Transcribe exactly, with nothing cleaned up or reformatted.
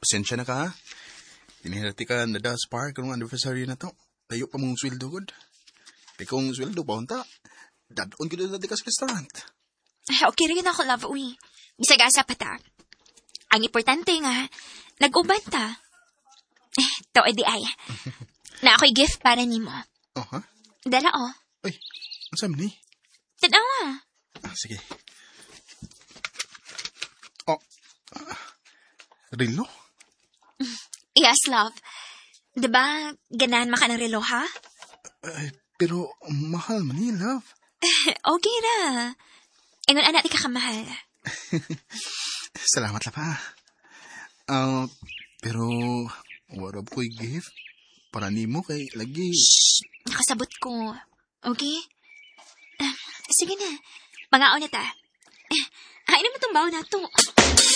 pasensya na ka ha. Dinihirati ka nada sa par kung anniversary na to. Layo pa mong sweldo god. Di kong sweldo pa unta. Dadon ko doon ka sa restaurant. Ay, okay rin ako, love, uy. Bisag-asa pa ta. Ang importante nga, nag-uban ta. Eh, to, edi ay. Na ako'y gift para nimo. Oh, ha? Dala, oh. Ay, ang saan ni? Tanawa. Ah, sige. Oh, ah, relo? Yes, love. Diba, ganahan maka ng relo, ha? Ay, pero mahal man ni, love. Okay na. Ingon anak, di ka kamahal. Salamat la pa. Ah, pero warab ko'y gift para nimo kay lagi. Shh! Nakasabot ko. Okay? Uh, sige na. Pangaon na ta. Eh, hain naman itong baon na to.